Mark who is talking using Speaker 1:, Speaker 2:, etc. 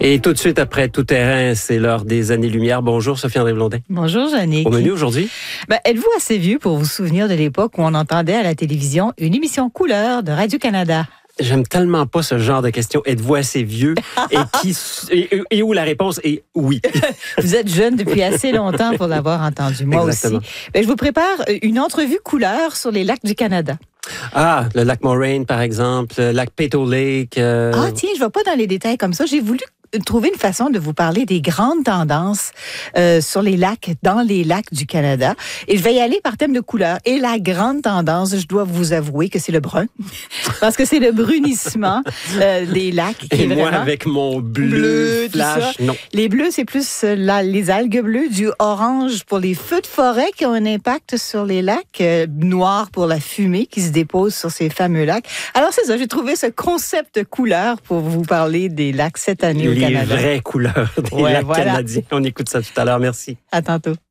Speaker 1: Et tout de suite après Tout terrain, c'est l'heure des années-lumière. Bonjour Sophie-André Blondin.
Speaker 2: Bonjour Jannick.
Speaker 1: Au menu aujourd'hui?
Speaker 2: Êtes-vous assez vieux pour vous souvenir de l'époque où on entendait à la télévision une émission couleur de Radio-Canada?
Speaker 1: J'aime tellement pas ce genre de questions. Êtes-vous assez vieux? Et où la réponse est oui.
Speaker 2: Vous êtes jeune depuis assez longtemps pour l'avoir entendu. Moi
Speaker 1: Exactement.
Speaker 2: aussi. Je vous prépare une entrevue couleur sur les lacs du Canada.
Speaker 1: Ah, le lac Moraine, par exemple, le lac Peyto Lake.
Speaker 2: Ah tiens, je ne vais pas dans les détails comme ça. J'ai voulu trouver une façon de vous parler des grandes tendances sur les lacs, dans les lacs du Canada. Et je vais y aller par thème de couleur. Et la grande tendance, je dois vous avouer que c'est le brun. Parce que c'est le brunissement des lacs.
Speaker 1: Et
Speaker 2: qui est
Speaker 1: moi,
Speaker 2: vraiment
Speaker 1: avec mon bleu flash, non.
Speaker 2: Les bleus, c'est plus les algues bleues, du orange pour les feux de forêt qui ont un impact sur les lacs, noir pour la fumée qui se dépose sur ces fameux lacs. Alors c'est ça, j'ai trouvé ce concept couleur pour vous parler des lacs cette année au Canada.
Speaker 1: Les vraies couleurs des lacs canadiens. On écoute ça tout à l'heure. Merci.
Speaker 2: À tantôt.